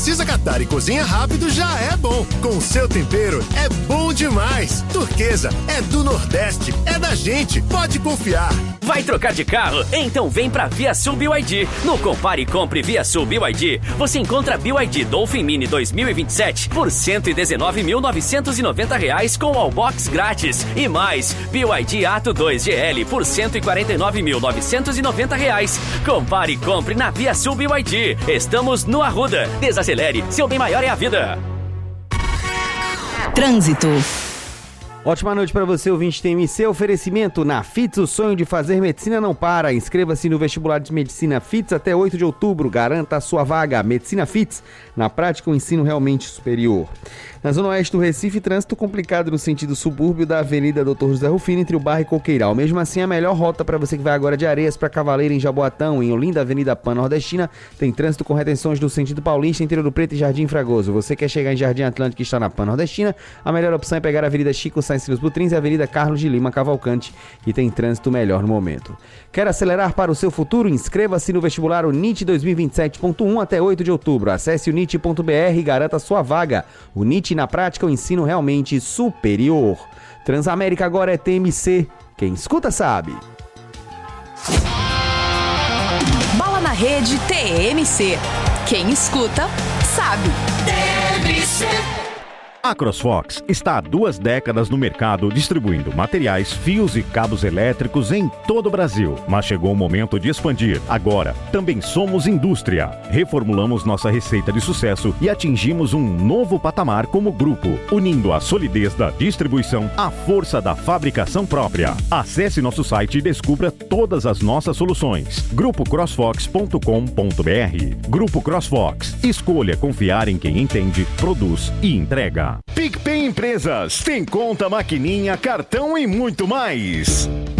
Precisa catar e cozinha rápido já é bom. Com o seu tempero é bom demais. Turquesa é do Nordeste, é da gente, pode confiar. Vai trocar de carro? Então vem pra ViaSul BYD. No Compare e Compre ViaSul BYD, você encontra BYD Dolphin Mini 2027 por R$ 119.990 com Allbox grátis. E mais, BYD Atto 2 GL por R$ 149.990. Compare e Compre na ViaSul BYD. Estamos no Arruda. Desacelere, seu bem maior é a vida. Trânsito. Ótima noite para você, ouvinte TMC. Oferecimento na FITS, o sonho de fazer medicina não para. Inscreva-se no vestibular de medicina FITS até 8 de outubro. Garanta a sua vaga. Medicina FITS, na prática, um ensino realmente superior. Na zona oeste do Recife, trânsito complicado no sentido subúrbio da Avenida Dr. José Rufino, entre o Barra e Coqueiral. Mesmo assim, a melhor rota para você que vai agora de Areias para Cavaleira, em Jaboatão, em Olinda, Avenida Pan-Nordestina, tem trânsito com retenções no sentido paulista, entre Ouro Preto e Jardim Fragoso. Você quer chegar em Jardim Atlântico e está na Pan-Nordestina, a melhor opção é pegar a Avenida Chico Sainz Filhos Butrins e a Avenida Carlos de Lima Cavalcante, e tem trânsito melhor no momento. Quer acelerar para o seu futuro? Inscreva-se no vestibular UNIT 2027.1 até 8 de outubro. Acesse unit.br e garanta sua vaga. UNIT, na prática, o ensino realmente superior. Transamérica agora é TMC. Quem escuta sabe. Bola na rede TMC. Quem escuta sabe. TMC. A CrossFox está há 2 décadas no mercado distribuindo materiais, fios e cabos elétricos em todo o Brasil. Mas chegou o momento de expandir. Agora, também somos indústria. Reformulamos nossa receita de sucesso e atingimos um novo patamar como grupo, unindo a solidez da distribuição à força da fabricação própria. Acesse nosso site e descubra todas as nossas soluções. grupocrossfox.com.br. Grupo CrossFox. Escolha confiar em quem entende, produz e entrega. PicPay Empresas tem conta, maquininha, cartão e muito mais.